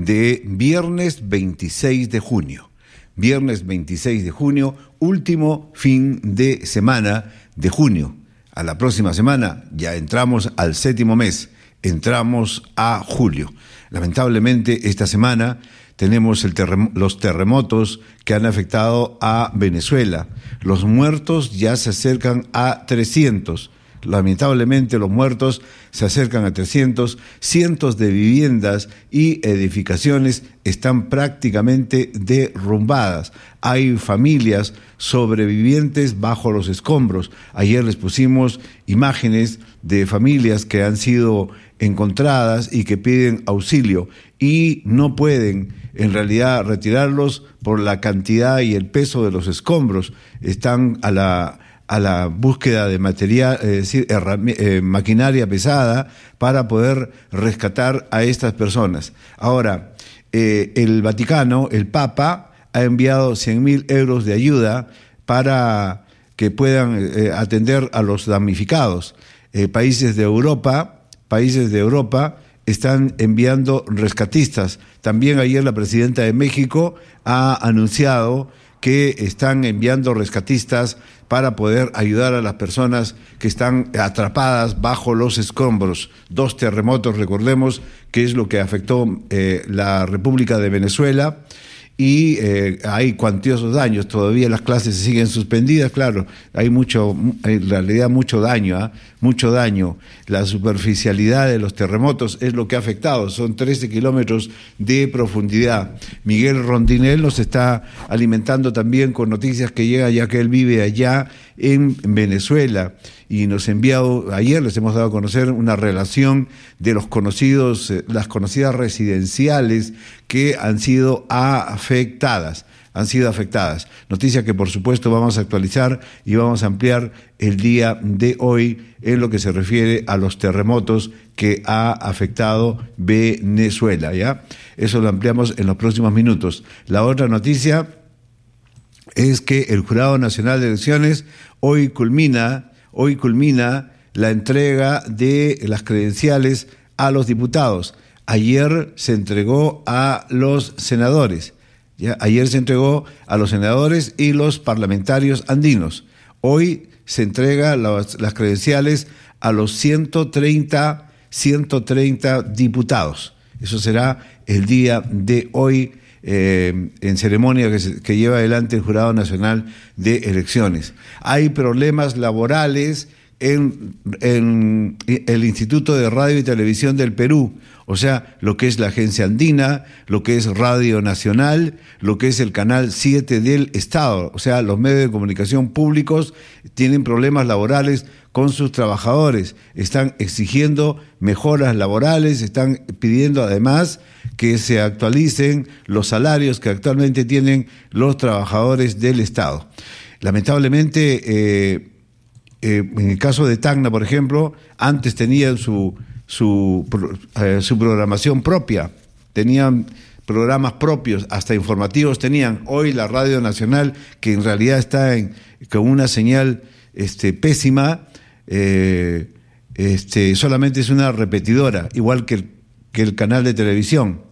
de viernes 26 de junio. Viernes 26 de junio, último fin de semana de junio. A la próxima semana ya entramos al 7º mes, entramos a julio. Lamentablemente esta semana tenemos los terremotos que han afectado a Venezuela. Los muertos ya se acercan a 300. Lamentablemente los muertos se acercan a 300, cientos de viviendas y edificaciones están prácticamente derrumbadas. Hay familias sobrevivientes bajo los escombros. Ayer les pusimos imágenes de familias que han sido encontradas y que piden auxilio y no pueden en realidad retirarlos por la cantidad y el peso de los escombros. Están a la búsqueda de material, es decir, maquinaria pesada para poder rescatar a estas personas. Ahora, el Vaticano, el Papa, ha enviado 100.000 euros de ayuda para que puedan atender a los damnificados. Países de Europa están enviando rescatistas. También ayer la presidenta de México ha anunciado que están enviando rescatistas para poder ayudar a las personas que están atrapadas bajo los escombros. 2 terremotos, recordemos, que es lo que afectó la República de Venezuela, y hay cuantiosos daños. Todavía las clases se siguen suspendidas, claro, hay en realidad mucho daño, mucho daño. La superficialidad de los terremotos es lo que ha afectado, son 13 kilómetros de profundidad. Miguel Rondinel nos está alimentando también con noticias que llega, ya que él vive allá en Venezuela, y nos ha enviado, ayer les hemos dado a conocer una relación de las conocidas residenciales que han sido afectadas. Noticia que por supuesto vamos a actualizar y vamos a ampliar el día de hoy en lo que se refiere a los terremotos que ha afectado Venezuela, ¿ya? Eso lo ampliamos en los próximos minutos. La otra noticia es que el Jurado Nacional de Elecciones hoy culmina la entrega de las credenciales a los diputados. Ayer se entregó a los senadores. Ayer se entregó a los senadores y los parlamentarios andinos. Hoy se entrega las credenciales a los 130 diputados. Eso será el día de hoy, en ceremonia que lleva adelante el Jurado Nacional de Elecciones. Hay problemas laborales en el Instituto de Radio y Televisión del Perú, o sea, lo que es la Agencia Andina, lo que es Radio Nacional, lo que es el Canal 7 del Estado, o sea, los medios de comunicación públicos tienen problemas laborales con sus trabajadores, están exigiendo mejoras laborales, están pidiendo además que se actualicen los salarios que actualmente tienen los trabajadores del Estado. Lamentablemente, en el caso de Tacna, por ejemplo, antes tenían su programación propia, tenían programas propios, hasta informativos tenían. Hoy la Radio Nacional, que en realidad está con una señal pésima, solamente es una repetidora, igual que el canal de televisión,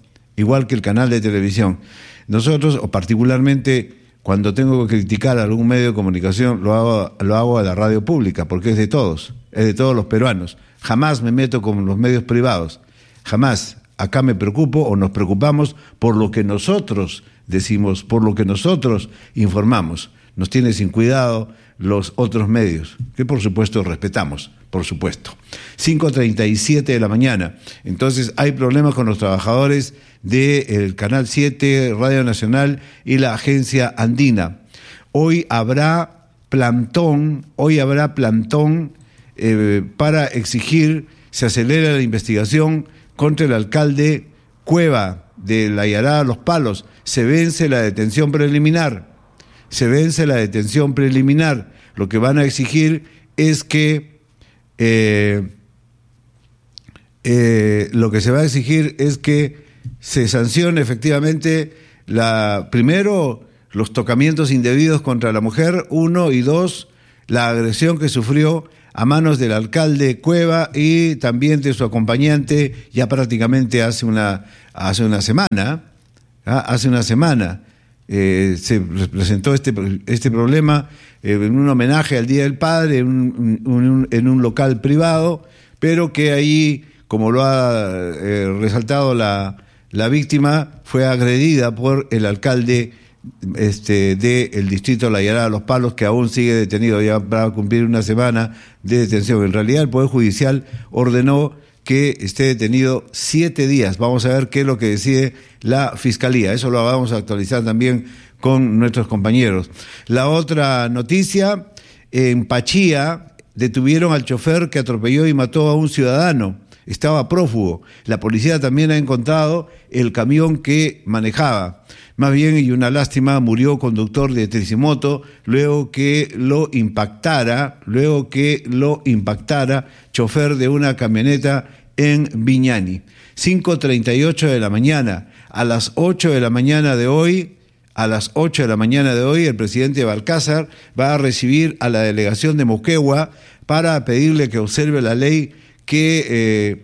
Nosotros, o particularmente, cuando tengo que criticar a algún medio de comunicación, lo hago a la radio pública, porque es de todos los peruanos. Jamás me meto con los medios privados, jamás. Acá me preocupo o nos preocupamos por lo que nosotros decimos, por lo que nosotros informamos. Nos tiene sin cuidado los otros medios, que por supuesto respetamos, por supuesto. 5:37 de la mañana. Entonces hay problemas con los trabajadores del Canal 7, Radio Nacional y la Agencia Andina. Hoy habrá plantón para exigir se acelera la investigación contra el alcalde Cueva de la Yará Los Palos. Se vence la detención preliminar. Lo que van a exigir es que se sancione efectivamente primero los tocamientos indebidos contra la mujer, 1, y 2, la agresión que sufrió a manos del alcalde Cueva y también de su acompañante ya prácticamente hace una semana. Hace una semana se presentó este problema en un homenaje al Día del Padre en un local privado, pero que ahí, como lo ha resaltado la víctima, fue agredida por el alcalde del distrito La Yarada de Los Palos, que aún sigue detenido, ya va a cumplir una semana de detención. En realidad el Poder Judicial ordenó que esté detenido 7 días. Vamos a ver qué es lo que decide la Fiscalía. Eso lo vamos a actualizar también con nuestros compañeros. La otra noticia, en Pachía detuvieron al chofer que atropelló y mató a un ciudadano. Estaba prófugo. La policía también ha encontrado el camión que manejaba. Más bien, y una lástima, murió conductor de tricimoto luego que lo impactara, chofer de una camioneta en Viñani. 5:38 de la mañana. A las 8 de la mañana de hoy, el presidente Balcázar va a recibir a la delegación de Moquegua para pedirle que observe la ley que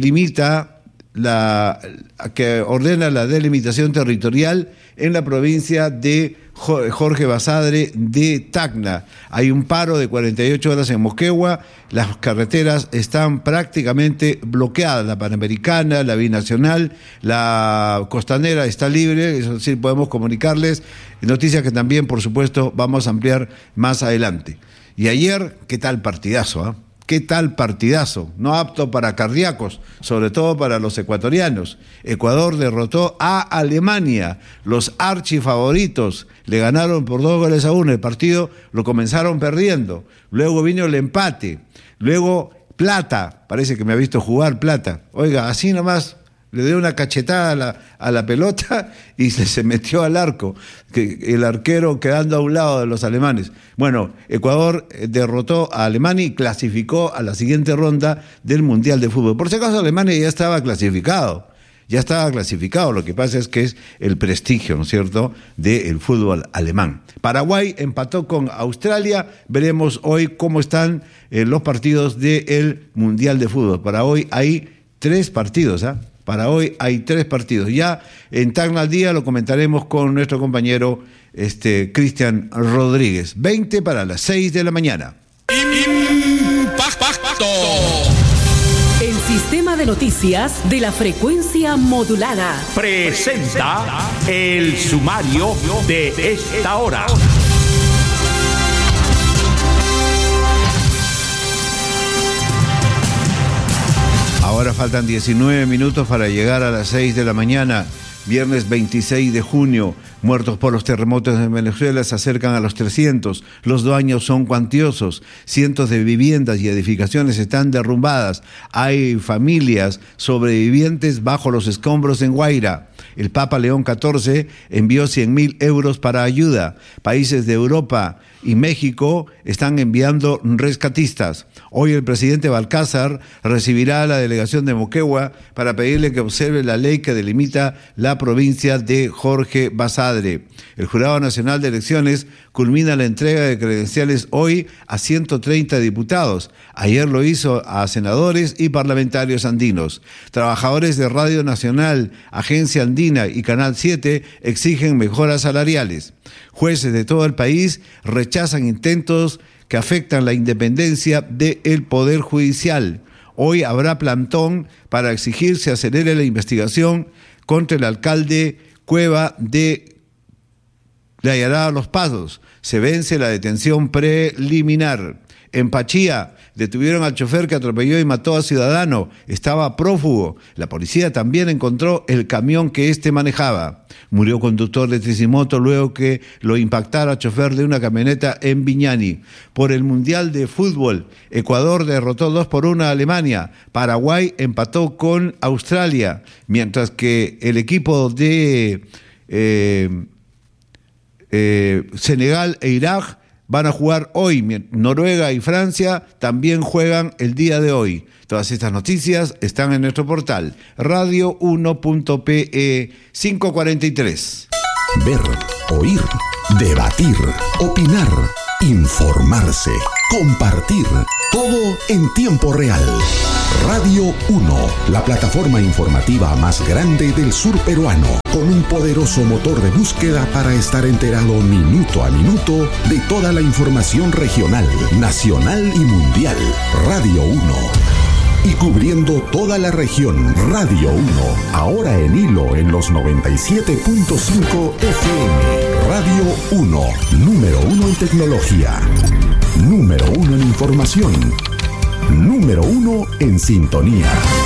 que ordena la delimitación territorial en la provincia de Jorge Basadre de Tacna. Hay un paro de 48 horas en Moquegua, las carreteras están prácticamente bloqueadas, la Panamericana, la Binacional, la Costanera está libre, eso sí podemos comunicarles, noticias que también, por supuesto, vamos a ampliar más adelante. Y ayer, ¿qué tal partidazo? ¿Qué tal partidazo? No apto para cardíacos, sobre todo para los ecuatorianos. Ecuador derrotó a Alemania, los archifavoritos, le ganaron por 2-1. El partido lo comenzaron perdiendo, luego vino el empate, luego Plata, parece que me ha visto jugar Plata. Oiga, así nomás le dio una cachetada a la pelota y se metió al arco, el arquero quedando a un lado de los alemanes. Bueno, Ecuador derrotó a Alemania y clasificó a la siguiente ronda del Mundial de Fútbol. Por si acaso, Alemania ya estaba clasificado, lo que pasa es que es el prestigio, ¿no es cierto?, del fútbol alemán. Paraguay empató con Australia, veremos hoy cómo están los partidos del Mundial de Fútbol. Para hoy hay 3 partidos, Ya en Tacna al Día lo comentaremos con nuestro compañero Cristian Rodríguez. 20 para las 6 de la mañana. Impacto. El sistema de noticias de la frecuencia modulada presenta el sumario de esta hora. Ahora faltan 19 minutos para llegar a las 6 de la mañana, viernes 26 de junio. Muertos por los terremotos en Venezuela se acercan a los 300. Los daños son cuantiosos. Cientos de viviendas y edificaciones están derrumbadas. Hay familias sobrevivientes bajo los escombros en Guaira. El Papa León XIV envió 100.000 euros para ayuda. Países de Europa y México están enviando rescatistas. Hoy el presidente Balcázar recibirá a la delegación de Moquegua para pedirle que observe la ley que delimita la provincia de Jorge Basadre. El Jurado Nacional de Elecciones culmina la entrega de credenciales hoy a 130 diputados. Ayer lo hizo a senadores y parlamentarios andinos. Trabajadores de Radio Nacional, Agencia Andina y Canal 7 exigen mejoras salariales. Jueces de todo el país rechazan intentos que afectan la independencia del Poder Judicial. Hoy habrá plantón para exigir se acelere la investigación contra el alcalde Cueva de La Yarada de Los Palos. Se vence la detención preliminar. En Pachía detuvieron al chofer que atropelló y mató a ciudadano. Estaba prófugo. La policía también encontró el camión que manejaba. Murió conductor de tricimoto luego que lo impactara chofer de una camioneta en Viñani. Por el Mundial de Fútbol, Ecuador derrotó 2-1 a Alemania. Paraguay empató con Australia, mientras que el equipo de Senegal e Irak van a jugar hoy. Noruega y Francia también juegan el día de hoy. Todas estas noticias están en nuestro portal radio1.pe 543. Ver, oír, debatir, opinar, informarse, compartir. Todo en tiempo real. Radio 1, la plataforma informativa más grande del sur peruano, con un poderoso motor de búsqueda para estar enterado minuto a minuto de toda la información regional, nacional y mundial. Radio 1. Y cubriendo toda la región, Radio 1, ahora en hilo en los 97.5 FM. Radio 1, número 1 en tecnología, número 1 en información, número 1 en sintonía.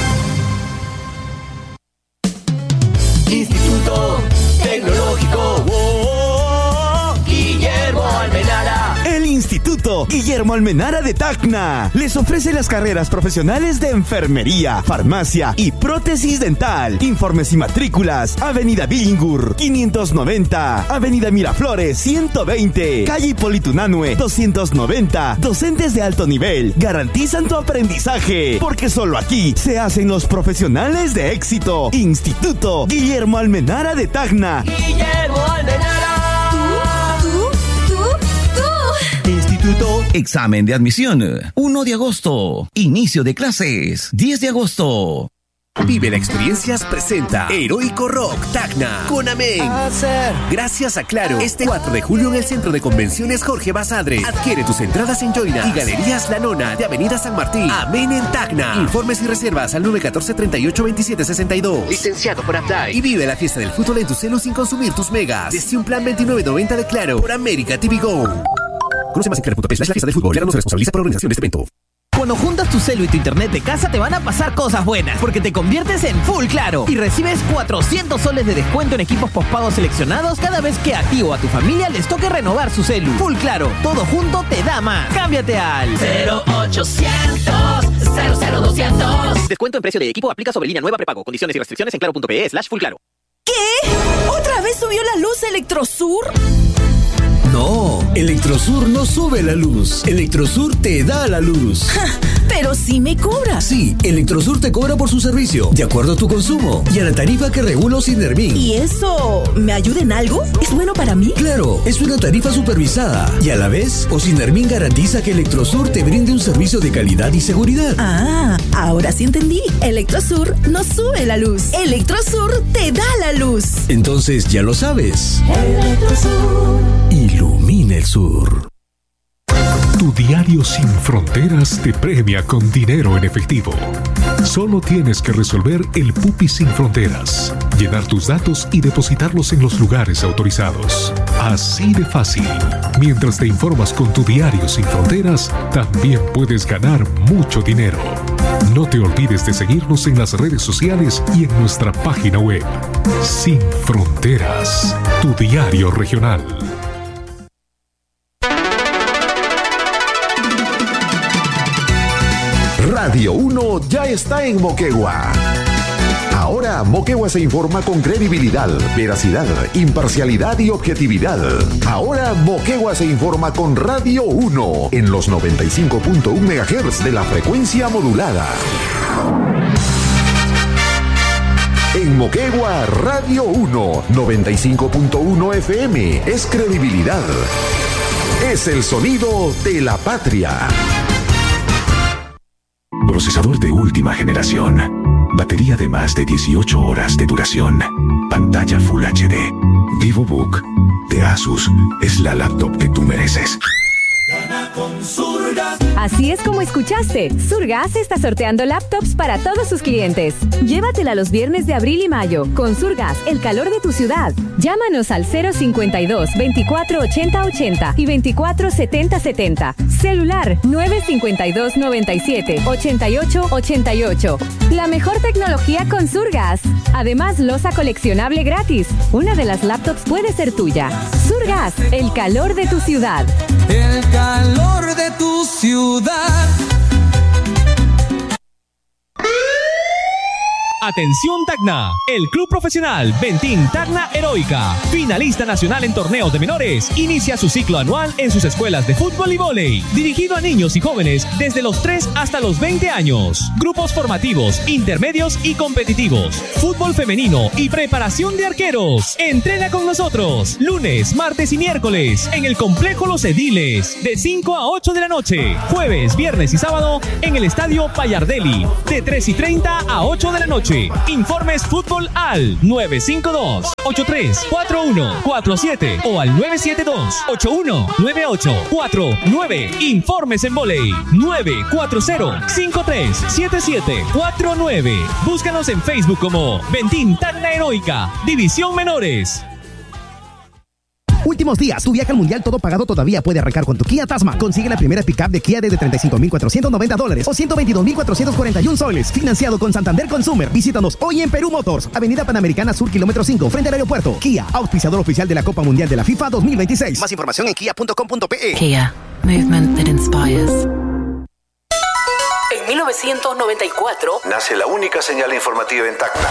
Instituto Tecnológico Guillermo Almenara. El Instituto Guillermo Almenara de Tacna les ofrece las carreras profesionales de enfermería, farmacia y prótesis dental. Informes y matrículas: Avenida Billingur 590, Avenida Miraflores 120, Calle Hipólito Unanue 290. Docentes de alto nivel garantizan tu aprendizaje, porque solo aquí se hacen los profesionales de éxito. Instituto Guillermo Almenara de Tacna. Guillermo Almenara. Instituto Examen de Admisión. 1 de agosto. Inicio de clases. 10 de agosto. Vive la Experiencias presenta Heroico Rock Tacna con Amén. Gracias a Claro. Este 4 de julio en el Centro de Convenciones Jorge Basadre. Adquiere tus entradas en Joina y Galerías La Nona de Avenida San Martín. Amén en Tacna. Informes y reservas al 914-382762. Licenciado por Apply. Y vive la fiesta del fútbol en tu celu sin consumir tus megas. Desde un plan 29.90 de Claro por América TV Go. Conoce más en claro.p/la fiesta del fútbol. Claro no se responsabiliza por la organización de este evento. Cuando juntas tu celu y tu internet de casa te van a pasar cosas buenas, porque te conviertes en Full Claro y recibes 400 soles de descuento en equipos postpagos seleccionados cada vez que a ti o a tu familia les toque renovar su celu. Full Claro, todo junto te da más. Cámbiate al 0800 00200. Descuento en precio de equipo aplica sobre línea nueva prepago. Condiciones y restricciones en claro.pe/fullclaro. ¿Qué? ¿Otra vez subió la luz Electrosur? No, Electrosur no sube la luz. Electrosur te da la luz. Pero sí me cobra. Sí, Electrosur te cobra por su servicio, de acuerdo a tu consumo y a la tarifa que regula Osinermin. ¿Y eso me ayuda en algo? ¿Es bueno para mí? Claro, es una tarifa supervisada y a la vez Osinermin garantiza que Electrosur te brinde un servicio de calidad y seguridad. Ah, ahora sí entendí. Electrosur no sube la luz. Electrosur te da la luz. Entonces ya lo sabes. Electrosur ilumina el sur. Tu diario Sin Fronteras te premia con dinero en efectivo. Solo tienes que resolver el Pupi Sin Fronteras, llenar tus datos y depositarlos en los lugares autorizados. Así de fácil. Mientras te informas con tu diario Sin Fronteras, también puedes ganar mucho dinero. No te olvides de seguirnos en las redes sociales y en nuestra página web. Sin Fronteras, tu diario regional. Radio 1 ya está en Moquegua. Ahora Moquegua se informa con credibilidad, veracidad, imparcialidad y objetividad. Ahora Moquegua se informa con Radio 1 en los 95.1 MHz de la frecuencia modulada. En Moquegua, Radio 1, 95.1 FM, es credibilidad. Es el sonido de la patria. Procesador de última generación. Batería de más de 18 horas de duración. Pantalla Full HD. VivoBook de Asus es la laptop que tú mereces. Gana con Surgas. Así es como escuchaste. Surgas está sorteando laptops para todos sus clientes. Llévatela los viernes de abril y mayo. Con Surgas, el calor de tu ciudad. Llámanos al 052 24 80 80 y 24 70 70. Celular 952 97 88 88. La mejor tecnología con Surgas. Además, loza coleccionable gratis. Una de las laptops puede ser tuya. Surgas, el calor de tu ciudad. El calor de tu ciudad. Atención Tacna, el club profesional Ventín Tacna Heroica, finalista nacional en torneos de menores, inicia su ciclo anual en sus escuelas de fútbol y vóley, dirigido a niños y jóvenes desde los 3 hasta los 20 años. Grupos formativos, intermedios y competitivos, fútbol femenino y preparación de arqueros. Entrena con nosotros lunes, martes y miércoles en el complejo Los Ediles de 5 a 8 de la noche, jueves, viernes y sábado en el estadio Payardelli de 3:30 a 8 de la noche. Informes fútbol al 952-834147 o al 972-819849. Informes en vóley 940-537749. Búscanos en Facebook como Ventín Tacna Heroica, División Menores. Últimos días, tu viaje al mundial todo pagado todavía puede arrancar con tu Kia Tasman. Consigue la primera pick-up de Kia desde $35,490 o $122,441 soles. Financiado con Santander Consumer. Visítanos hoy en Perú Motors, Avenida Panamericana Sur, kilómetro 5, frente al aeropuerto. Kia, auspiciador oficial de la Copa Mundial de la FIFA 2026. Más información en kia.com.pe. Kia, movement that inspires. En 1994 nace la única señal informativa en Tacna.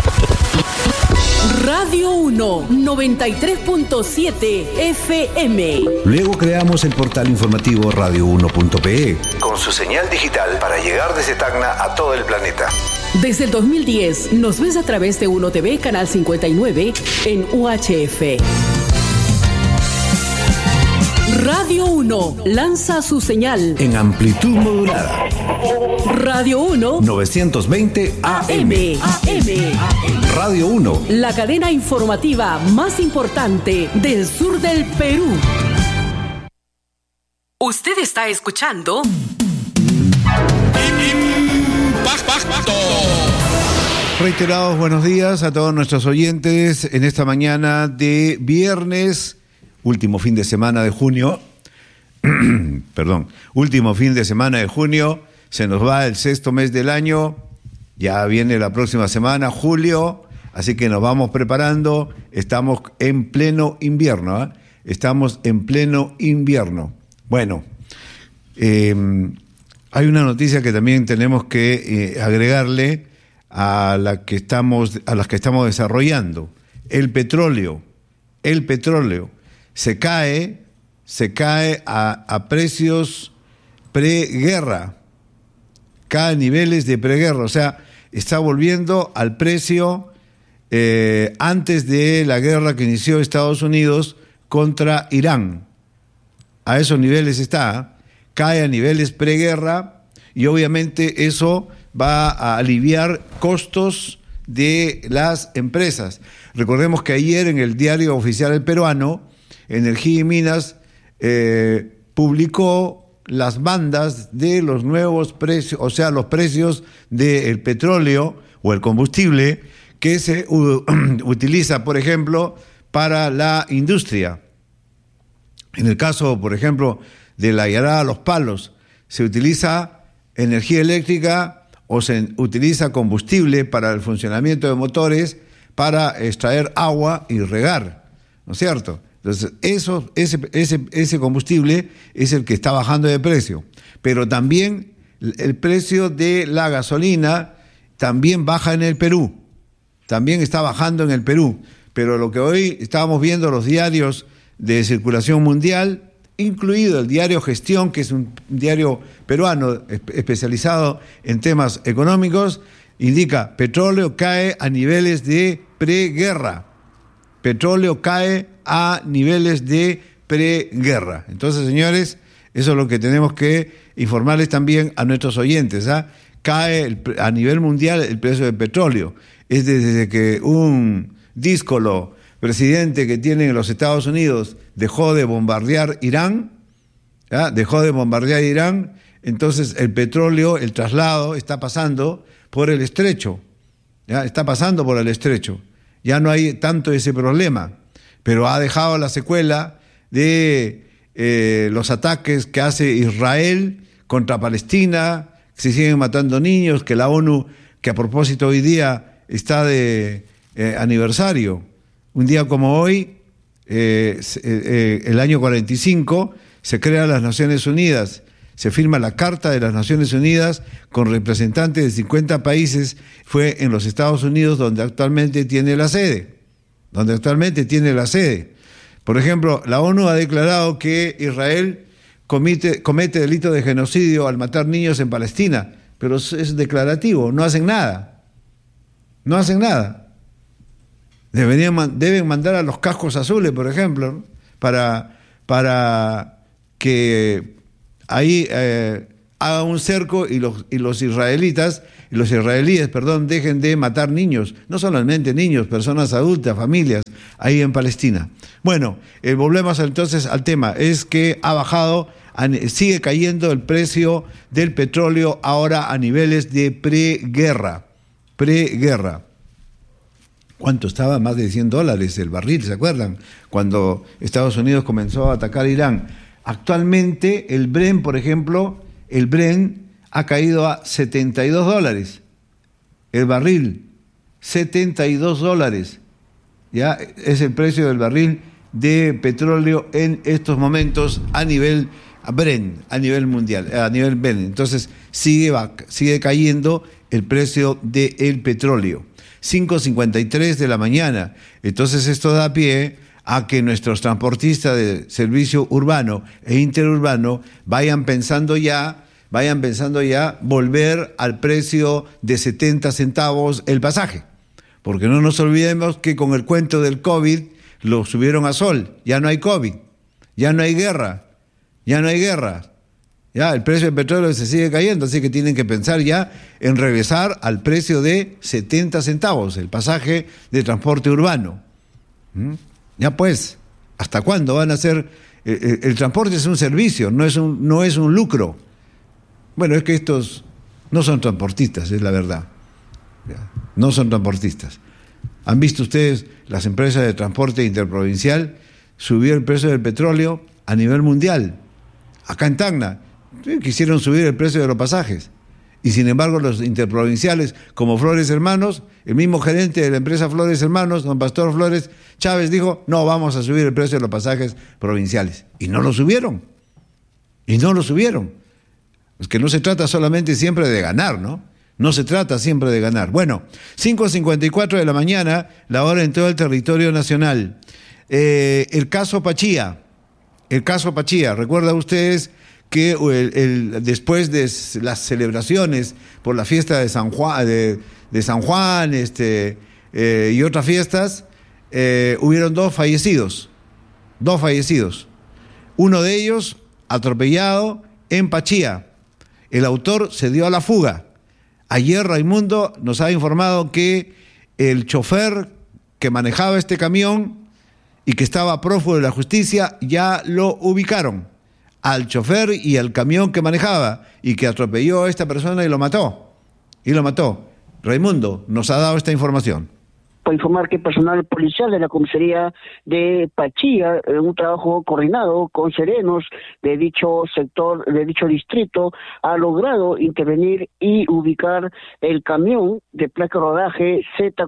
Radio 1, 93.7 FM. Luego creamos el portal informativo radio1.pe con su señal digital para llegar desde Tacna a todo el planeta. Desde el 2010 nos ves a través de 1 TV, canal 59 en UHF. Radio 1 lanza su señal en amplitud modulada. Radio 1 920 AM. Radio 1, la cadena informativa más importante del sur del Perú. Usted está escuchando Reiterados buenos días a todos nuestros oyentes en esta mañana de viernes, último fin de semana de junio. Último fin de semana de junio. Se nos va el 6º mes del año. Ya viene la próxima semana, julio. Así que nos vamos preparando. Estamos en pleno invierno. Estamos en pleno invierno. Bueno, hay una noticia que también tenemos que agregarle a las que estamos desarrollando. El petróleo se cae a precios preguerra, cae a niveles de preguerra, o sea, está volviendo al precio antes de la guerra que inició Estados Unidos contra Irán. A esos niveles está, cae a niveles preguerra y obviamente eso va a aliviar costos de las empresas. Recordemos que ayer en el Diario Oficial del Peruano, Energía y Minas publicó las bandas de los nuevos precios, o sea, los precios del petróleo o el combustible que se utiliza, por ejemplo, para la industria. En el caso, por ejemplo, de la Yará Los Palos, se utiliza energía eléctrica o se utiliza combustible para el funcionamiento de motores para extraer agua y regar, ¿no es cierto? Entonces, ese combustible es el que está bajando de precio. Pero también el precio de la gasolina también baja en el Perú. También está bajando en el Perú. Pero lo que hoy estábamos viendo los diarios de circulación mundial, incluido el diario Gestión, que es un diario peruano especializado en temas económicos, indica: petróleo cae a niveles de preguerra. Petróleo cae a niveles de preguerra. Entonces, señores, eso es lo que tenemos que informarles también a nuestros oyentes. Cae a nivel mundial el precio del petróleo. Es desde que un díscolo presidente que tienen en los Estados Unidos dejó de bombardear Irán, entonces el petróleo, el traslado, está pasando por el estrecho, ya no hay tanto ese problema, pero ha dejado la secuela de los ataques que hace Israel contra Palestina, que se siguen matando niños, que la ONU, que a propósito hoy día está de aniversario, un día como hoy, el año 45, se crean las Naciones Unidas, se firma la Carta de las Naciones Unidas con representantes de 50 países, fue en los Estados Unidos donde actualmente tiene la sede. Por ejemplo, la ONU ha declarado que Israel comete delito de genocidio al matar niños en Palestina, pero es declarativo, no hacen nada. Deben mandar a los cascos azules, por ejemplo, ¿no? para que ahí haga un cerco y los israelíes, dejen de matar niños, no solamente niños, personas adultas, familias, ahí en Palestina. Bueno, volvemos entonces al tema, es que ha bajado, sigue cayendo el precio del petróleo ahora a niveles de preguerra. ¿Cuánto estaba? Más de $100 el barril, ¿se acuerdan? Cuando Estados Unidos comenzó a atacar Irán. Actualmente el Brent, por ejemplo, ha caído a $72. El barril, $72. Ya es el precio del barril de petróleo en estos momentos a nivel Brent, a nivel mundial, a nivel Brent. Entonces sigue cayendo el precio del petróleo. 5:53 de la mañana. Entonces esto da pie a que nuestros transportistas de servicio urbano e interurbano vayan pensando ya volver al precio de 70 centavos el pasaje. Porque no nos olvidemos que con el cuento del COVID lo subieron a sol. Ya no hay COVID, ya no hay guerra. Ya el precio del petróleo se sigue cayendo, así que tienen que pensar ya en regresar al precio de 70 centavos, el pasaje de transporte urbano. Ya pues, ¿hasta cuándo van a hacer? El transporte es un servicio, no es un lucro. Bueno, es que estos no son transportistas, es la verdad. No son transportistas. ¿Han visto ustedes las empresas de transporte interprovincial subir el precio del petróleo a nivel mundial? Acá en Tacna quisieron subir el precio de los pasajes y sin embargo los interprovinciales como Flores Hermanos, el mismo gerente de la empresa Flores Hermanos, don Pastor Flores Chávez, dijo: no vamos a subir el precio de los pasajes provinciales, y no lo subieron. Es que no se trata solamente siempre de ganar, ¿no? No se trata siempre de ganar. Bueno, 5:54 de la mañana, la hora en todo el territorio nacional. El caso Pachía, ¿recuerdan ustedes que después de las celebraciones por la fiesta de San Juan, y otras fiestas, hubieron dos fallecidos. Uno de ellos atropellado en Pachía. El autor se dio a la fuga. Ayer Raimundo nos ha informado que el chofer que manejaba este camión y que estaba prófugo de la justicia ya lo ubicaron. Al chofer y al camión que manejaba y que atropelló a esta persona y lo mató. Raimundo nos ha dado esta información. Para informar que personal policial de la comisaría de Pachía, en un trabajo coordinado con serenos de dicho sector, de dicho distrito, ha logrado intervenir y ubicar el camión de placa rodaje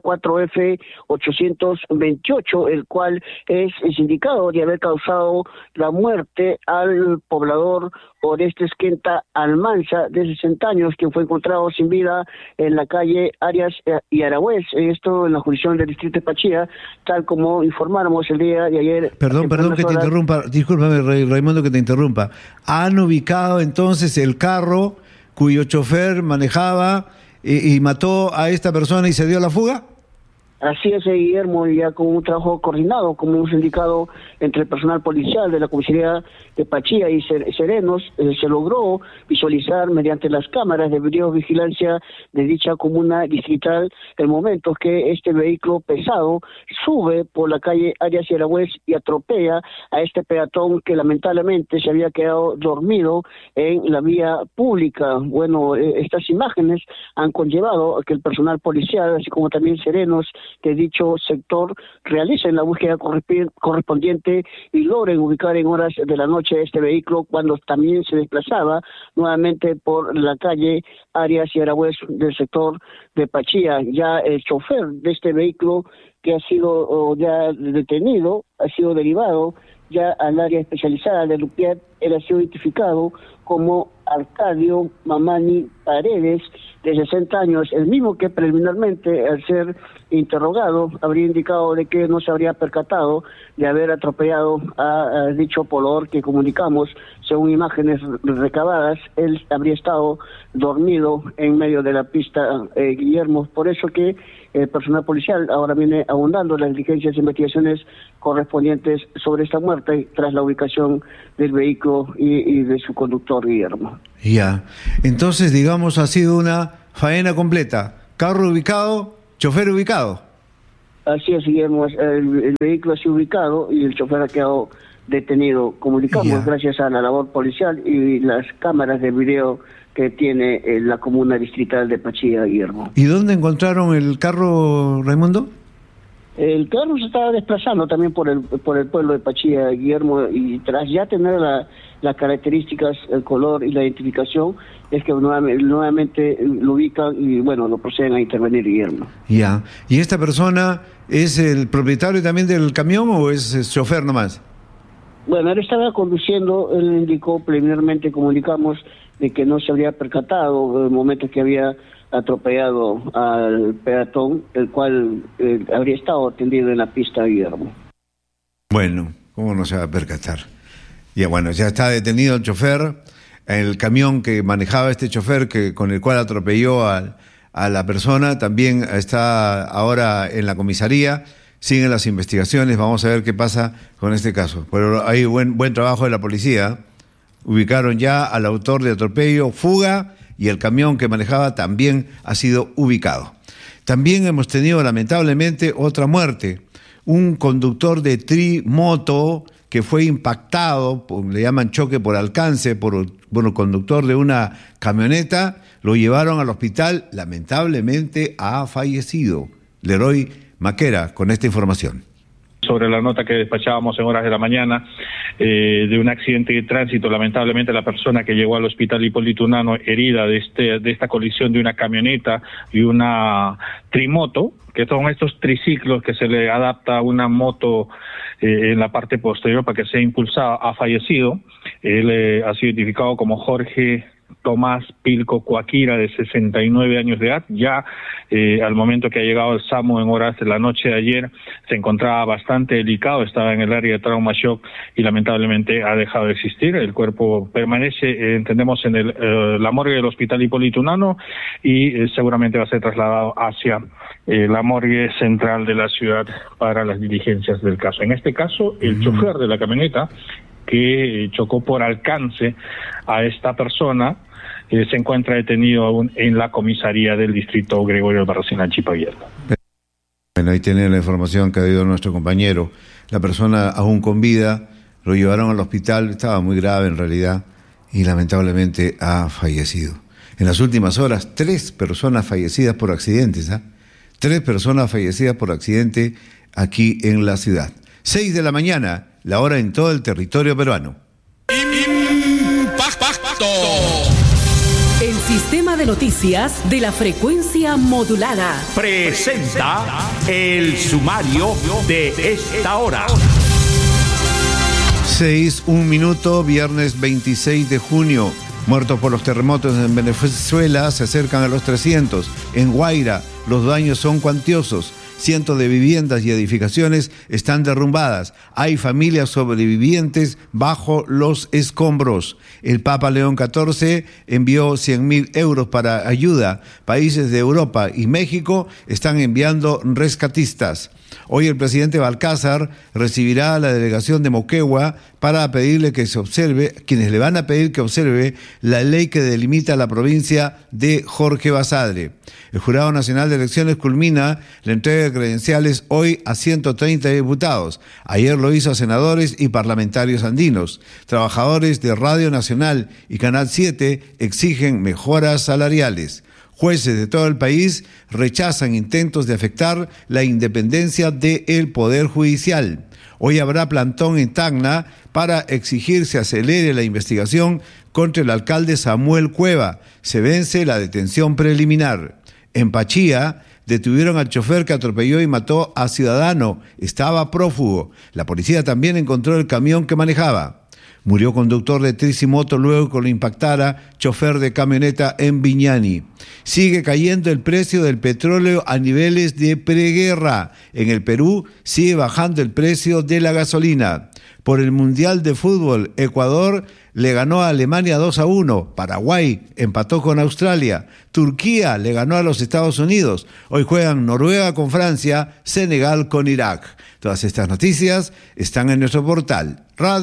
Z4F828, el cual es indicado de haber causado la muerte al poblador Orestes Quenta Almanza, de 60 años, quien fue encontrado sin vida en la calle Arias y Aragüez, esto en la jurisdicción del distrito de Pachía, tal como informamos el día de ayer. Perdón que te interrumpa, discúlpame Raimundo que te interrumpa. ¿Han ubicado entonces el carro cuyo chofer manejaba y mató a esta persona y se dio a la fuga? Así es, Guillermo, ya con un trabajo coordinado, como hemos indicado, entre el personal policial de la comisaría de Pachía y serenos, se logró visualizar mediante las cámaras de videovigilancia de dicha comuna distrital el momento que este vehículo pesado sube por la calle Arias y Aragüez y atropella a este peatón que lamentablemente se había quedado dormido en la vía pública. Bueno, estas imágenes han conllevado a que el personal policial, así como también serenos de dicho sector, realicen la búsqueda correspondiente y logren ubicar en horas de la noche este vehículo cuando también se desplazaba nuevamente por la calle Arias y Aragüez del sector de Pachía. Ya el chofer de este vehículo, que ha sido ya detenido, ha sido derivado ya al área especializada de Lupiat, él ha sido identificado como Arcadio Mamani Paredes, de 60 años, el mismo que preliminarmente, al ser interrogado, habría indicado de que no se habría percatado de haber atropellado a dicho poblador que comunicamos. Según imágenes recabadas, él habría estado dormido en medio de la pista, Guillermo. Por eso que el personal policial ahora viene abundando las diligencias e investigaciones correspondientes sobre esta muerte tras la ubicación del vehículo y de su conductor, Guillermo. Ya, entonces digamos ha sido una faena completa, carro ubicado, chofer ubicado. Así es, Guillermo, el vehículo ha sido ubicado y el chofer ha quedado detenido. Comunicamos gracias a la labor policial y las cámaras de video que tiene la comuna distrital de Pachía, Guillermo. ¿Y dónde encontraron el carro, Raimundo? El carro se estaba desplazando también por el pueblo de Pachía, Guillermo, y tras ya tener las características, el color y la identificación, es que nuevamente lo ubican y bueno, lo proceden a intervenir, Guillermo. Ya. ¿Y esta persona es el propietario también del camión o es chofer nomás? Bueno, él estaba conduciendo, él indicó preliminarmente, comunicamos, de que no se habría percatado en el momento que había atropellado al peatón, el cual habría estado tendido en la pista, Guillermo. Bueno, ¿cómo no se va a percatar? Ya bueno, ya está detenido el chofer, el camión que manejaba este chofer con el cual atropelló a la persona, también está ahora en la comisaría, siguen las investigaciones, vamos a ver qué pasa con este caso. Pero hay buen trabajo de la policía, ubicaron ya al autor de atropello, fuga, y el camión que manejaba también ha sido ubicado. También hemos tenido lamentablemente otra muerte, un conductor de trimoto que fue impactado, le llaman choque por alcance, por el conductor de una camioneta, lo llevaron al hospital, lamentablemente ha fallecido. Leroy Maquera con esta información. Sobre la nota que despachábamos en horas de la mañana de un accidente de tránsito, lamentablemente la persona que llegó al hospital Hipólito Unanue herida de esta colisión de una camioneta y una trimoto, que son estos triciclos que se le adapta a una moto en la parte posterior para que sea impulsada, ha fallecido. Él ha sido identificado como Jorge Tomás Pilco Coaquira, de 69 años de edad. Ya al momento que ha llegado el SAMU en horas de la noche de ayer, se encontraba bastante delicado, estaba en el área de trauma shock y lamentablemente ha dejado de existir. El cuerpo permanece, entendemos, en la morgue del hospital Hipólito Unanue y seguramente va a ser trasladado hacia la morgue central de la ciudad para las diligencias del caso. En este caso, el chofer de la camioneta que chocó por alcance a esta persona se encuentra detenido aún en la comisaría del distrito Gregorio Albarracín, Chipaguierra. Bueno, ahí tiene la información que ha dado nuestro compañero. La persona aún con vida, lo llevaron al hospital, estaba muy grave en realidad y lamentablemente ha fallecido. En las últimas horas, 3 personas fallecidas por accidentes, 3 personas fallecidas por accidente aquí en la ciudad. 6 de la mañana, la hora en todo el territorio peruano. ¡Impacto! El sistema de noticias de la frecuencia modulada presenta el sumario de esta hora. 6:01, viernes 26 de junio. Muertos por los terremotos en Venezuela se acercan a los 300. En Guaira, los daños son cuantiosos. Cientos de viviendas y edificaciones están derrumbadas. Hay familias sobrevivientes bajo los escombros. El Papa León XIV envió 100.000 euros para ayuda. Países de Europa y México están enviando rescatistas. Hoy el presidente Balcázar recibirá a la delegación de Moquegua para pedirle que se observe, quienes le van a pedir que observe la ley que delimita la provincia de Jorge Basadre. El Jurado Nacional de Elecciones culmina la entrega de credenciales hoy a 130 diputados. Ayer lo hizo a senadores y parlamentarios andinos. Trabajadores de Radio Nacional y Canal 7 exigen mejoras salariales. Jueces de todo el país rechazan intentos de afectar la independencia del Poder Judicial. Hoy habrá plantón en Tacna para exigir se acelere la investigación contra el alcalde Samuel Cueva. Se vence la detención preliminar. En Pachía detuvieron al chofer que atropelló y mató a ciudadano. Estaba prófugo. La policía también encontró el camión que manejaba. Murió conductor de tricimoto luego que lo impactara chofer de camioneta en Viñani. Sigue cayendo el precio del petróleo a niveles de preguerra. En el Perú sigue bajando el precio de la gasolina. Por el Mundial de Fútbol, Ecuador le ganó a Alemania 2-1, Paraguay empató con Australia, Turquía le ganó a los Estados Unidos, hoy juegan Noruega con Francia, Senegal con Irak. Todas estas noticias están en nuestro portal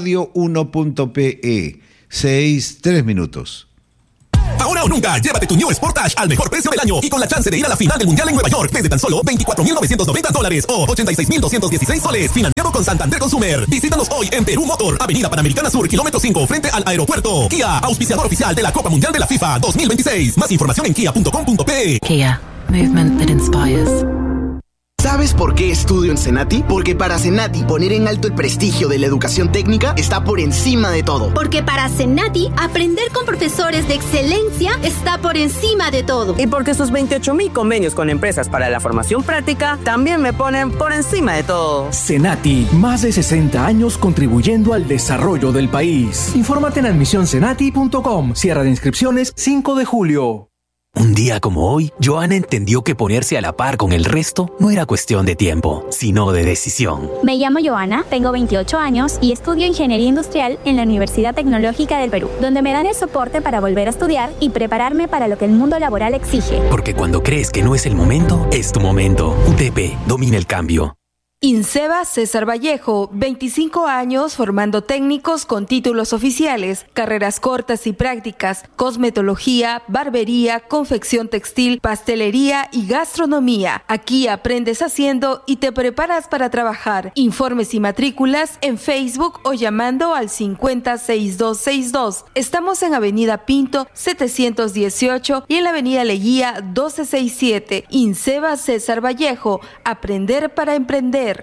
radio1.pe. 6:03 minutos. Ahora o nunca, llévate tu New Sportage al mejor precio del año y con la chance de ir a la final del Mundial en Nueva York desde tan solo $24,990 o $86,216 financiado con Santander Consumer. Visítanos hoy en Perú Motor, Avenida Panamericana Sur, kilómetro 5, frente al aeropuerto. Kia, auspiciador oficial de la Copa Mundial de la FIFA 2026. Más información en kia.com.pe. Kia, movement that inspires. ¿Sabes por qué estudio en Senati? Porque para Senati poner en alto el prestigio de la educación técnica está por encima de todo. Porque para Senati aprender con profesores de excelencia está por encima de todo. Y porque sus 28,000 convenios con empresas para la formación práctica también me ponen por encima de todo. Senati, más de 60 años contribuyendo al desarrollo del país. Infórmate en admisionsenati.com. Cierre de inscripciones 5 de julio. Un día como hoy, Joana entendió que ponerse a la par con el resto no era cuestión de tiempo, sino de decisión. Me llamo Joana, tengo 28 años y estudio Ingeniería Industrial en la Universidad Tecnológica del Perú, donde me dan el soporte para volver a estudiar y prepararme para lo que el mundo laboral exige. Porque cuando crees que no es el momento, es tu momento. UTP, domina el cambio. INSEBA César Vallejo, 25 años formando técnicos con títulos oficiales, carreras cortas y prácticas, cosmetología, barbería, confección textil, pastelería y gastronomía. Aquí aprendes haciendo y te preparas para trabajar. Informes y matrículas en Facebook o llamando al 506262. Estamos en Avenida Pinto 718 y en la Avenida Leguía 1267. INSEBA César Vallejo, aprender para emprender.